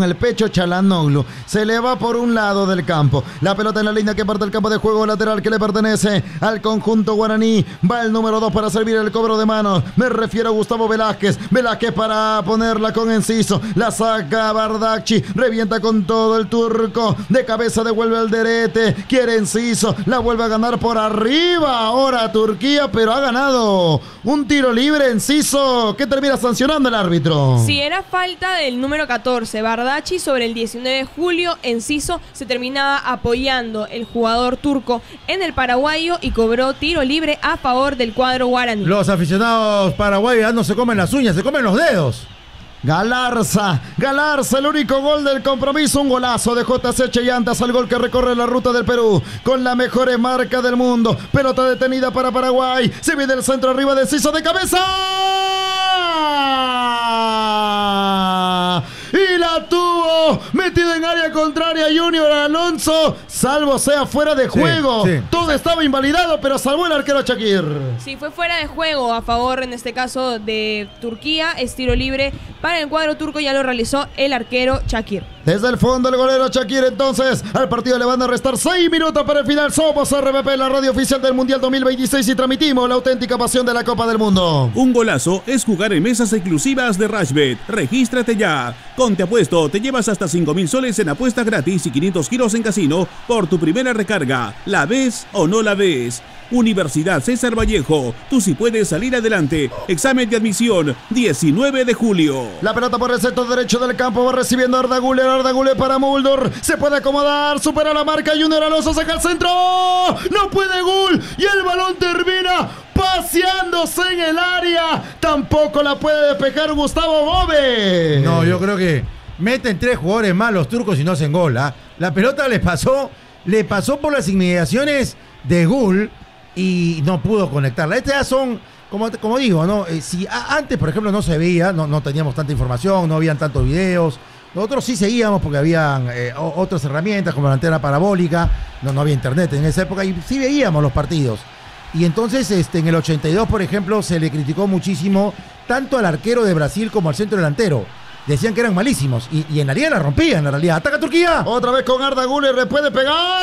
El pecho Çalhanoğlu se le va por un lado del campo. La pelota en la línea que parte el campo de juego lateral que le pertenece al conjunto guaraní. Va el número 2 para servir el cobro de mano. Me refiero a Gustavo Velázquez. Velázquez para ponerla con Enciso. La saca Bardacci. Revienta con todo el turco. De cabeza devuelve al derete. Quiere Enciso. La vuelve a ganar por arriba. Ahora Turquía, pero ha ganado un tiro libre Enciso. ¿Qué termina sancionando el árbitro? Si era falta del número 14, Bardacci, sobre el 19 de julio, Enciso se terminaba apoyando el jugador turco en el paraguayo y cobró tiro libre a favor del cuadro guaraní. Los aficionados paraguayos ya no se comen las uñas, se comen los dedos. Galarza, el único gol del compromiso, un golazo de JC Llantas al gol que recorre la ruta del Perú con la mejor marca del mundo. Pelota detenida para Paraguay, se viene el centro arriba de Enciso de cabeza. Y la tuvo metido en área contraria Junior Alonso, salvo sea fuera de juego. Sí. Todo estaba invalidado, pero salvó el arquero Shakir. Sí, fue fuera de juego a favor, en este caso, de Turquía. Es tiro libre para el cuadro turco, ya lo realizó el arquero Shakir. Desde el fondo el golero Shakir, entonces al partido le van a restar 6 minutos para el final. Somos RPP, la radio oficial del Mundial 2026, y transmitimos la auténtica pasión de la Copa del Mundo. Un golazo es jugar en mesas exclusivas de Rashbet. Regístrate ya. Con Te Apuesto te llevas hasta 5.000 soles en apuestas gratis y 500 giros en casino por tu primera recarga. ¿La ves o no la ves? Universidad César Vallejo, tú sí puedes salir adelante. Examen de admisión, 19 de julio. La pelota por el sector derecho del campo, va recibiendo Arda Güler para Mulder. Se puede acomodar, supera la marca, Junior Alonso saca el centro. No puede gol y el balón termina paseándose en el área. Tampoco la puede despejar Gustavo Gómez. No, yo creo que meten 3 jugadores más los turcos y no hacen gol. La pelota le pasó por las inmediaciones de Gul y no pudo conectarla. Estas ya son, como digo, ¿no? Si antes, por ejemplo, no se veía, no teníamos tanta información, no habían tantos videos. Nosotros sí seguíamos porque habían otras herramientas como la antena parabólica, no había internet en esa época y sí veíamos los partidos. Y entonces en el 82, por ejemplo, se le criticó muchísimo tanto al arquero de Brasil como al centro delantero. Decían que eran malísimos y en la liga la rompían, en realidad. ¡Ataca Turquía! Otra vez con Arda Güler, puede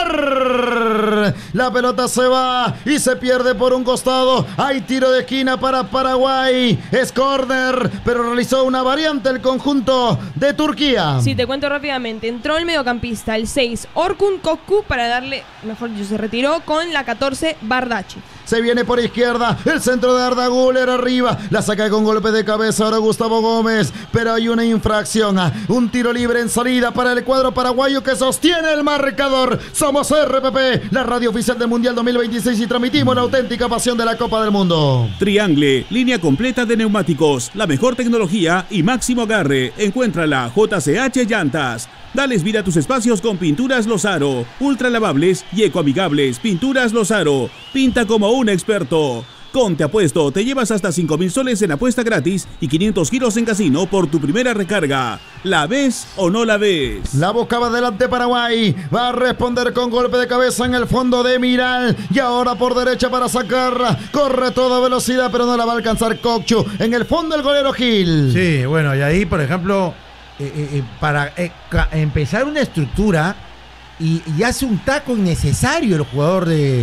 pegar. La pelota se va y se pierde por un costado. Hay tiro de esquina para Paraguay. Es córner, pero realizó una variante el conjunto de Turquía. Sí, te cuento rápidamente. Entró el mediocampista, el 6, Orkun Kokku, para darle, mejor dicho, se retiró con la 14, Bardacci. Se viene por izquierda, el centro de Arda Güler arriba, la saca con golpe de cabeza ahora Gustavo Gómez, pero hay una infracción, un tiro libre en salida para el cuadro paraguayo que sostiene el marcador. Somos RPP, la radio oficial del Mundial 2026, y transmitimos la auténtica pasión de la Copa del Mundo. Triangle, línea completa de neumáticos, la mejor tecnología y máximo agarre. Encuéntrala, JCH Llantas. Dales vida a tus espacios con Pinturas Lozaro, ultra lavables y ecoamigables. Pinturas Lozaro, pinta como un experto. Con Te Apuesto te llevas hasta 5.000 soles en apuesta gratis y 500 giros en casino por tu primera recarga. ¿La ves o no la ves? La buscaba adelante Paraguay, va a responder con golpe de cabeza en el fondo de Miral y ahora por derecha para sacarla. Corre toda velocidad pero no la va a alcanzar Cocchu. En el fondo el golero Gil. Sí, bueno, y ahí por ejemplo para empezar una estructura y hace un taco innecesario el jugador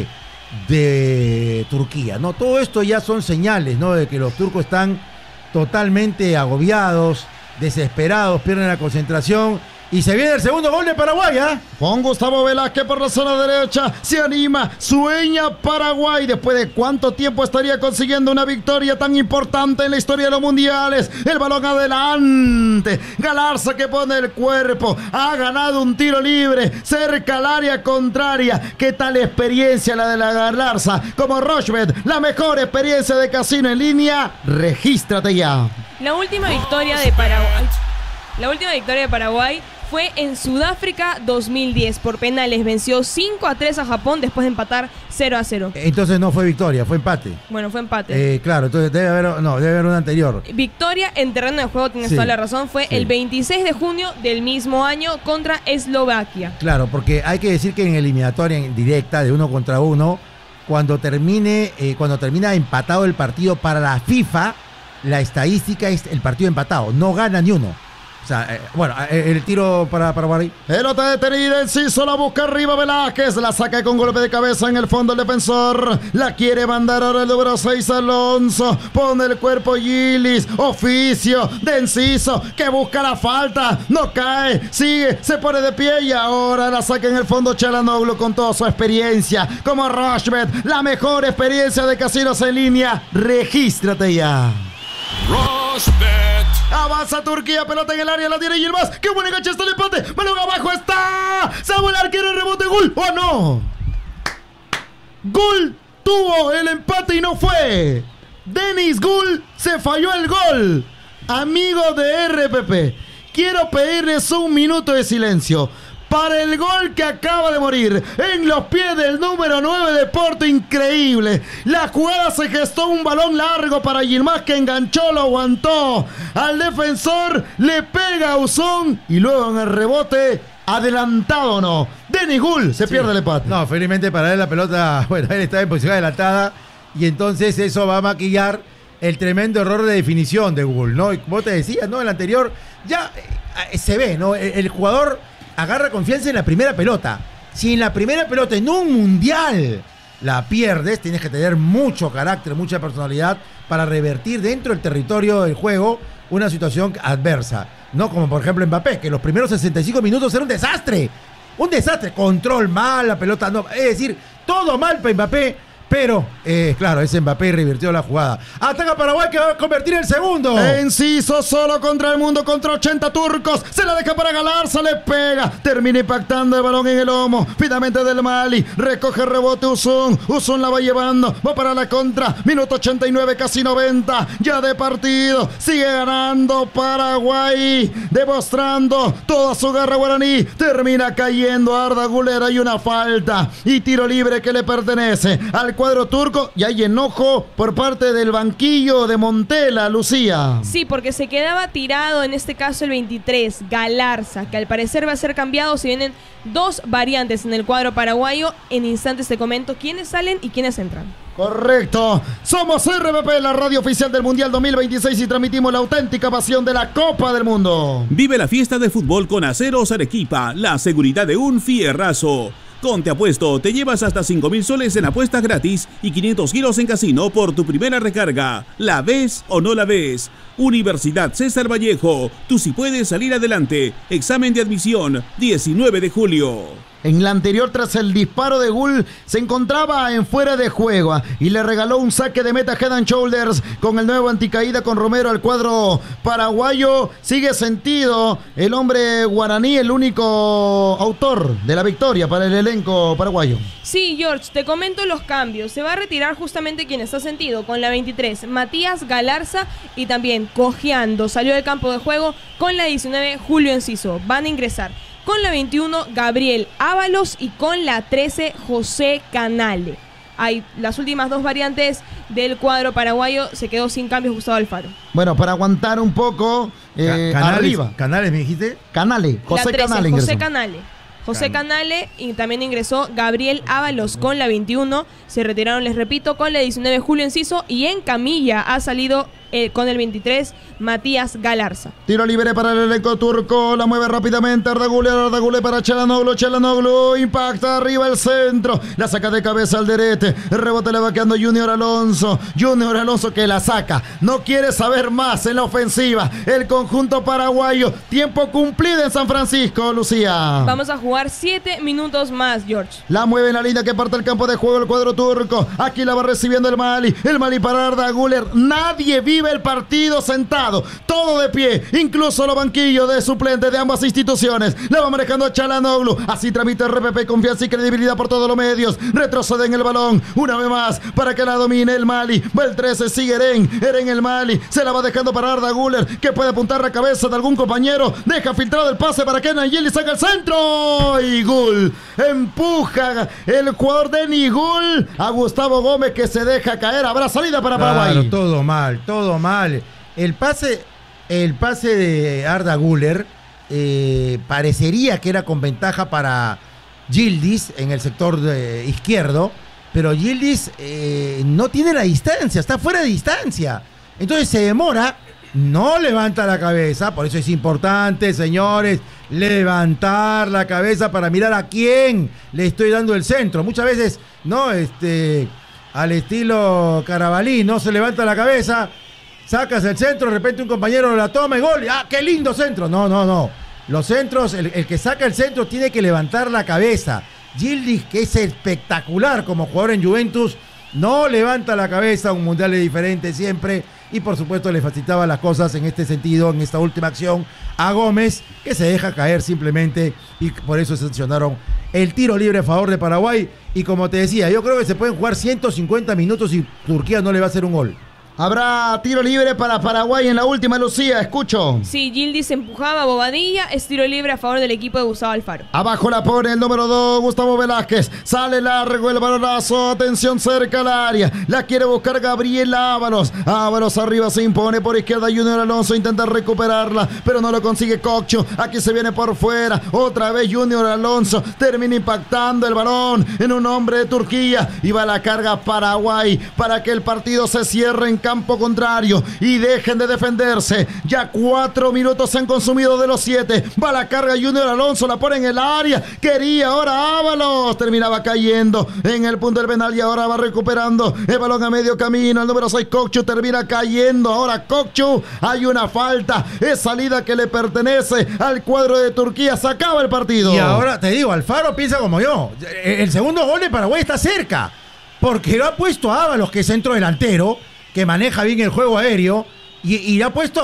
de Turquía, ¿no? Todo esto ya son señales, ¿no? De que los turcos están totalmente agobiados, desesperados, pierden la concentración. Y se viene el segundo gol de Paraguay, ¿eh? Con Gustavo Velázquez por la zona derecha. Se anima, sueña Paraguay. Después de cuánto tiempo estaría consiguiendo una victoria tan importante en la historia de los mundiales. El balón adelante. Galarza que pone el cuerpo. Ha ganado un tiro libre cerca al área contraria. ¿Qué tal experiencia la de la Galarza? Como Rochbet, la mejor experiencia de casino en línea. Regístrate ya. La última victoria de Paraguay. La última victoria de Paraguay fue en Sudáfrica 2010. Por penales venció 5-3 a Japón después de empatar 0-0. Entonces no fue victoria, fue empate. Bueno, fue empate. Claro, entonces debe haber una anterior. Victoria en terreno de juego, tienes toda la razón. Fue el 26 de junio del mismo año contra Eslovaquia. Claro, porque hay que decir que en eliminatoria directa de 1 contra 1, cuando termina empatado el partido para la FIFA, la estadística es el partido empatado, no gana ni uno. O sea, el tiro para Paraguay. Pelota detenida, Enciso la busca arriba Velázquez, la saca con golpe de cabeza en el fondo el defensor, la quiere mandar ahora el número 6 Alonso, pone el cuerpo Gilis, oficio de Enciso que busca la falta, no cae, sigue, se pone de pie y ahora la saca en el fondo Çalhanoğlu con toda su experiencia, como Rochbet, la mejor experiencia de casinos en línea, regístrate ya. Rochbet. Avanza Turquía, pelota en el área, la tiene Yilmaz. ¡Qué buen enganche! Está el empate. Balón abajo está. Salvo el arquero, el rebote, gol. ¡Oh, no! Gol tuvo el empate y no fue. Denis Gul se falló el gol. Amigos de RPP, quiero pedirles un minuto de silencio para el gol que acaba de morir en los pies del número 9 de Porto. Increíble. La jugada se gestó, un balón largo para Yilmaz que enganchó, lo aguantó al defensor, le pega a Uzón y luego en el rebote, adelantado o no, Denis Gul se pierde el empate. No, felizmente para él la pelota, él estaba en posición adelantada y entonces eso va a maquillar el tremendo error de definición de Gul, ¿no? Y como te decía, ¿no? El anterior ya se ve, ¿no? El jugador agarra confianza en la primera pelota. Si en la primera pelota, en un mundial, la pierdes, tienes que tener mucho carácter, mucha personalidad para revertir dentro del territorio del juego una situación adversa. No como por ejemplo Mbappé, que los primeros 65 minutos era un desastre. Un desastre. Control mal, la pelota no. Es decir, todo mal para Mbappé. Pero, claro, ese Mbappé revirtió la jugada. Ataca Paraguay que va a convertir el segundo. Enciso solo contra el mundo, contra 80 turcos. Se la deja para Galarza, le pega. Termina impactando el balón en el lomo. Finalmente del Mali. Recoge rebote Uzón. Uzón la va llevando. Va para la contra. Minuto 89, casi 90. Ya de partido. Sigue ganando Paraguay. Demostrando toda su garra guaraní. Termina cayendo Arda Güler. Hay una falta. Y tiro libre que le pertenece al cuadro turco y hay enojo por parte del banquillo de Montela, Lucía. Sí, porque se quedaba tirado en este caso el 23, Galarza, que al parecer va a ser cambiado. Si vienen dos variantes en el cuadro paraguayo, en instantes te comento quiénes salen y quiénes entran. Correcto, somos RPP, la radio oficial del Mundial 2026 y transmitimos la auténtica pasión de la Copa del Mundo. Vive la fiesta de fútbol con Aceros Arequipa, la seguridad de un fierrazo. Con Te Apuesto te llevas hasta 5.000 soles en apuestas gratis y 500 giros en casino por tu primera recarga. ¿La ves o no la ves? Universidad César Vallejo, tú sí puedes salir adelante. Examen de admisión, 19 de julio. En la anterior, tras el disparo de Gul, se encontraba en fuera de juego y le regaló un saque de meta Head and Shoulders con el nuevo anticaída con Romero al cuadro paraguayo. Sigue sentido el hombre guaraní, el único autor de la victoria para el elenco paraguayo. Sí, George, te comento los cambios. Se va a retirar justamente quien está sentido con la 23, Matías Galarza, y también cojeando. Salió del campo de juego con la 19, Julio Enciso. Van a ingresar con la 21, Gabriel Ábalos, y con la 13, José Canale. Hay las últimas dos variantes del cuadro paraguayo. Se quedó sin cambios Gustavo Alfaro. Bueno, para aguantar un poco arriba. ¿Canales me dijiste? Canale, José 13, Canale ingresó. José Canale, y también ingresó Gabriel Ábalos con la 21. Se retiraron, les repito, con la 19, Julio Enciso, y en camilla ha salido con el 23, Matías Galarza. Tiro libre para el elenco turco, la mueve rápidamente Arda Güler para Çalhanoğlu, impacta arriba el centro, la saca de cabeza al derete, el rebote le va quedando Junior Alonso que la saca, no quiere saber más en la ofensiva, el conjunto paraguayo, tiempo cumplido en San Francisco, Lucía. Vamos a jugar 7 minutos más, George. La mueve en la línea que parte el campo de juego el cuadro turco, aquí la va recibiendo el Mali para Arda Güler, nadie vive el partido sentado, todo de pie, incluso los banquillos de suplentes de ambas instituciones. La va manejando Çalhanoğlu, así tramita RPP, confianza y credibilidad por todos los medios. Retrocede en el balón, una vez más, para que la domine el Mali. Va el 13, sigue Eren el Mali, se la va dejando para Arda Güler, que puede apuntar la cabeza de algún compañero, deja filtrado el pase para que Nayeli saca el centro, y Gul empuja el jugador Denis Gul a Gustavo Gómez, que se deja caer. Habrá salida para Paraguay. Claro, todo mal. El pase de Arda Güler parecería que era con ventaja para Yildiz en el sector izquierdo, pero Yildiz no tiene la distancia, está fuera de distancia. Entonces se demora no levanta la cabeza. Por eso es importante, señores, levantar la cabeza para mirar a quién le estoy dando el centro. Muchas veces, no, al estilo Carabalí, no se levanta la cabeza, sacas el centro, de repente un compañero la toma y gol. ¡Ah, qué lindo centro! No. Los centros, el que saca el centro tiene que levantar la cabeza. Yildiz, que es espectacular como jugador en Juventus, no levanta la cabeza. Un mundial es diferente siempre. Y por supuesto le facilitaba las cosas en este sentido, en esta última acción, a Gómez, que se deja caer simplemente, y por eso sancionaron el tiro libre a favor de Paraguay. Y como te decía, yo creo que se pueden jugar 150 minutos y Turquía no le va a hacer un gol. Habrá tiro libre para Paraguay en la última, Lucía, escucho. Sí, Yildiz empujaba a Bobadilla, es tiro libre a favor del equipo de Gustavo Alfaro. Abajo la pone el número 2, Gustavo Velázquez. Sale largo el balonazo, atención cerca al área. La quiere buscar Gabriel Ábalos. Ábalos arriba se impone por izquierda. Junior Alonso intenta recuperarla, pero no lo consigue Coccho. Aquí se viene por fuera. Otra vez Junior Alonso. Termina impactando el balón en un hombre de Turquía. Y va la carga Paraguay para que el partido se cierre en campo contrario y dejen de defenderse. Ya 4 minutos se han consumido de los 7. Va la carga Junior Alonso, la pone en el área. Quería ahora Ábalos. Terminaba cayendo en el punto del penal y ahora va recuperando el balón a medio camino. El número 6, Cocchu, termina cayendo. Ahora Cocchu, hay una falta. Es salida que le pertenece al cuadro de Turquía. Se acaba el partido. Y ahora te digo, Alfaro piensa como yo. El segundo gol de Paraguay está cerca, porque lo ha puesto a Ábalos, que es centro delantero, que maneja bien el juego aéreo, y le ha puesto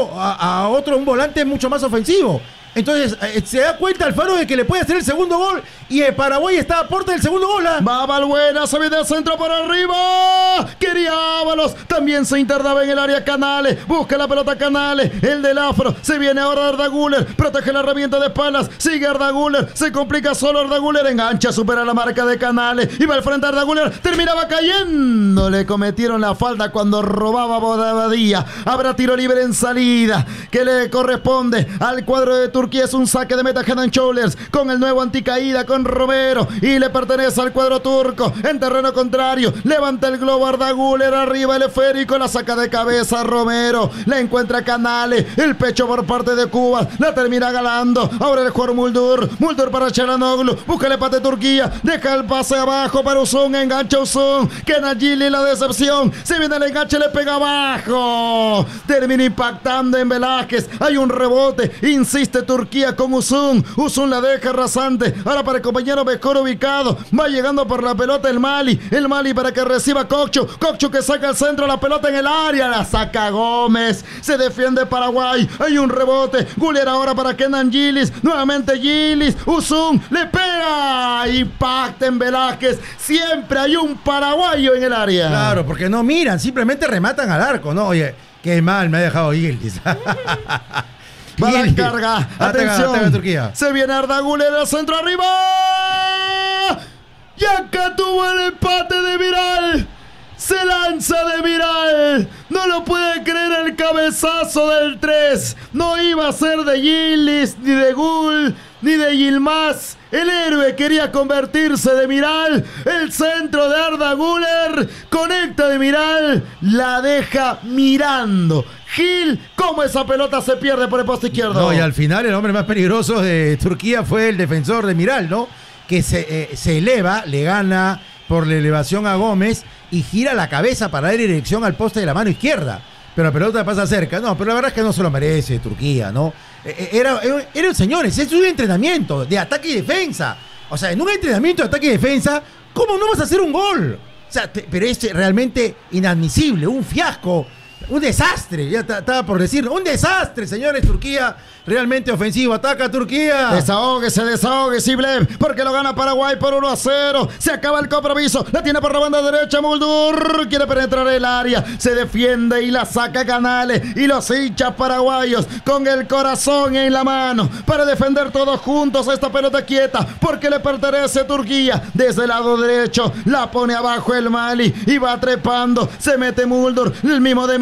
a otro un volante mucho más ofensivo. Entonces se da cuenta Alfaro de que le puede hacer el segundo gol, y el Paraguay está a puerta del segundo gol. Va Balbuena, se viene el centro por arriba. Quería Ábalos, también se internaba en el área Canales. Busca la pelota Canales, el del afro. Se viene ahora Arda Güler, protege la herramienta de espaldas. Sigue Arda Güler, se complica solo Arda Güler. Engancha, supera la marca de Canales. Iba al frente Arda Güler, terminaba cayendo. Le cometieron la falta cuando robaba Bobadilla. Habrá tiro libre en salida que le corresponde al cuadro de Turquía. Es un saque de meta Head and Shoulders con el nuevo anticaída con Romero, y le pertenece al cuadro turco en terreno contrario. Levanta el globo Arda Güler, arriba el esférico, la saca de cabeza Romero, la encuentra Canales, el pecho por parte de Cuba, la termina ganando. Ahora el jugador Muldur para Çalhanoğlu, busca el empate Turquía, deja el pase abajo para Uzun, engancha Uzun, Kenan Yildiz, la decepción, se viene el enganche, le pega abajo, termina impactando en Velázquez. Hay un rebote, insiste Turquía con Uzun la deja rasante. Ahora para el compañero mejor ubicado, va llegando por la pelota el Mali para que reciba Cocchu que saca el centro, la pelota en el área, la saca Gómez, se defiende Paraguay. Hay un rebote, Güler ahora para Kenan Yildiz, nuevamente Yildiz, Uzun le pega, impacta en Velázquez. Siempre hay un paraguayo en el área. Claro, porque no miran, simplemente rematan al arco, ¿no? Oye, qué mal me ha dejado Yildiz. Va la carga, atención, ataca Turquía. Se viene Arda Güler al centro arriba. Y acá tuvo el empate de Miral. Se lanza de Miral. No lo puede creer, el cabezazo del 3. No iba a ser de Yildiz, ni de Gul, ni de Yilmaz. El héroe quería convertirse de Miral. El centro de Arda Güler conecta de Miral, la deja mirando. Gil, cómo esa pelota se pierde por el poste izquierdo. No, y al final el hombre más peligroso de Turquía fue el defensor de Miral, ¿no? Que se eleva, le gana por la elevación a Gómez y gira la cabeza para dar dirección al poste de la mano izquierda. Pero la pelota pasa cerca. No, pero la verdad es que no se lo merece Turquía, ¿no? Señores, es un entrenamiento de ataque y defensa. O sea, en un entrenamiento de ataque y defensa, ¿cómo no vas a hacer un gol? O sea, pero es realmente inadmisible, un fiasco. Un desastre, ya estaba por decir, un desastre, señores. Turquía realmente ofensivo, ataca Turquía. Desahogue, Siblev, porque lo gana Paraguay por 1-0. Se acaba el compromiso, la tiene por la banda derecha Muldur, quiere penetrar el área, se defiende y la saca Canales, y los hinchas paraguayos con el corazón en la mano para defender todos juntos esta pelota quieta, porque le pertenece a Turquía. Desde el lado derecho la pone abajo el Mali y va trepando, se mete Muldur, el mismo de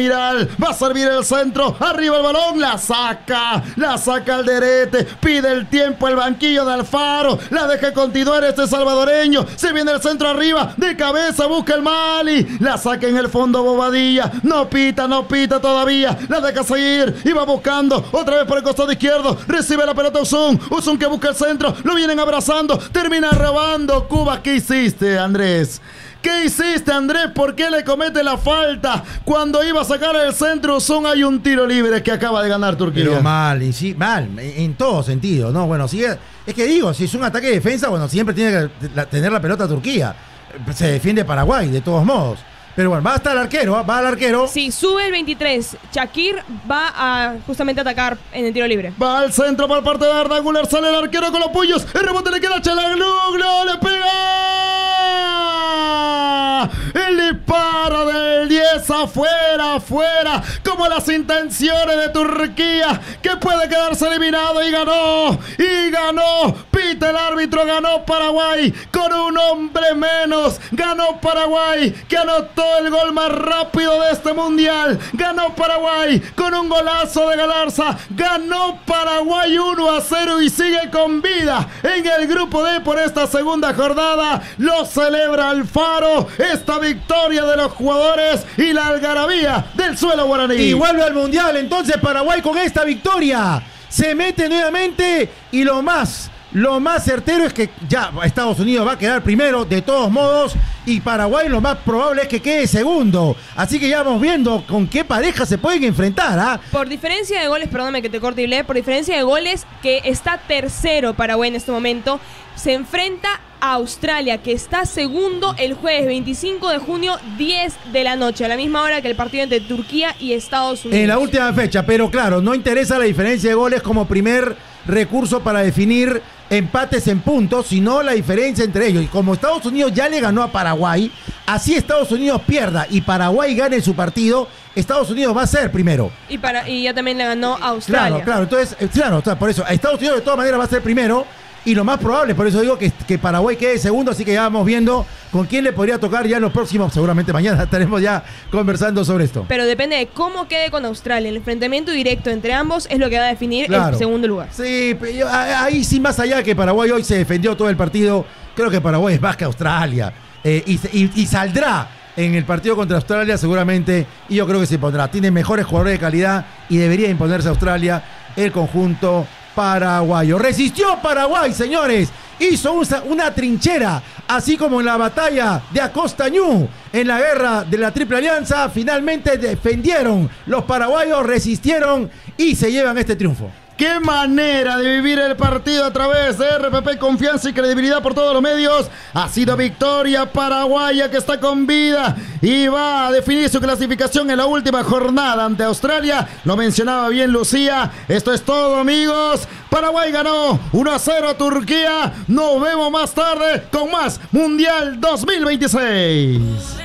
Miral, va a servir el centro, arriba el balón, la saca Alderete, pide el tiempo el banquillo de Alfaro, la deja continuar este salvadoreño, se viene el centro arriba, de cabeza busca el Mali, la saca en el fondo Bobadilla, no pita todavía, la deja seguir y va buscando, otra vez por el costado izquierdo, recibe la pelota Uzun que busca el centro, lo vienen abrazando, termina robando. Cuba, ¿qué hiciste, Andrés? ¿Qué hiciste, Andrés? ¿Por qué le comete la falta? Cuando iba a sacar el centro, hay un tiro libre que acaba de ganar Turquía. Pero mal, y sí, mal, en todo sentido, ¿no? Bueno, si es que digo, si es un ataque de defensa, bueno, siempre tiene que tener la pelota Turquía. Se defiende Paraguay, de todos modos. Pero bueno, va hasta el arquero, va al arquero. Sí, sube el 23. Shakir va a justamente atacar en el tiro libre. Va al centro por parte de Arda Güler, sale el arquero con los puños. El rebote le queda a Çalhanoğlu, le pega. El disparo del 10 afuera. Como las intenciones de Turquía, que puede quedarse eliminado y ganó. Pita el árbitro, ganó Paraguay con un hombre menos. Ganó Paraguay, que anotó el gol más rápido de este mundial. Ganó Paraguay con un golazo de Galarza. Ganó Paraguay 1-0 y sigue con vida en el grupo D por esta segunda jornada. Lo celebra Alfaro, esta victoria de los jugadores y la algarabía del suelo guaraní. Y vuelve al mundial entonces Paraguay con esta victoria. Se mete nuevamente y lo más certero es que ya Estados Unidos va a quedar primero de todos modos y Paraguay lo más probable es que quede segundo. Así que ya vamos viendo con qué pareja se pueden enfrentar, ¿ah? Por diferencia de goles, perdóname que te corte y lee, por diferencia de goles que está tercero Paraguay en este momento, se enfrenta a Australia, que está segundo el jueves 25 de junio, 10 de la noche, a la misma hora que el partido entre Turquía y Estados Unidos. En la última fecha, pero claro, no interesa la diferencia de goles como primer recurso para definir empates en puntos, sino la diferencia entre ellos. Y como Estados Unidos ya le ganó a Paraguay, así Estados Unidos pierda y Paraguay gane su partido, Estados Unidos va a ser primero. Y ya también le ganó a Australia. Claro, entonces, por eso, Estados Unidos de todas maneras va a ser primero. Y lo más probable, por eso digo que Paraguay quede segundo, así que ya vamos viendo con quién le podría tocar ya en los próximos, seguramente mañana estaremos ya conversando sobre esto. Pero depende de cómo quede con Australia. El enfrentamiento directo entre ambos es lo que va a definir el segundo lugar. Sí, ahí sí, más allá que Paraguay hoy se defendió todo el partido, creo que Paraguay es más que Australia. Y saldrá en el partido contra Australia seguramente, y yo creo que se impondrá. Tiene mejores jugadores de calidad y debería imponerse a Australia el conjunto paraguayo. Resistió Paraguay, señores. Hizo una trinchera, así como en la batalla de Acostañú, en la guerra de la Triple Alianza. Finalmente defendieron los paraguayos, resistieron y se llevan este triunfo. ¡Qué manera de vivir el partido a través de RPP! Confianza y credibilidad por todos los medios. Ha sido victoria paraguaya que está con vida y va a definir su clasificación en la última jornada ante Australia. Lo mencionaba bien Lucía. Esto es todo, amigos. Paraguay ganó 1-0 a Turquía. Nos vemos más tarde con más Mundial 2026.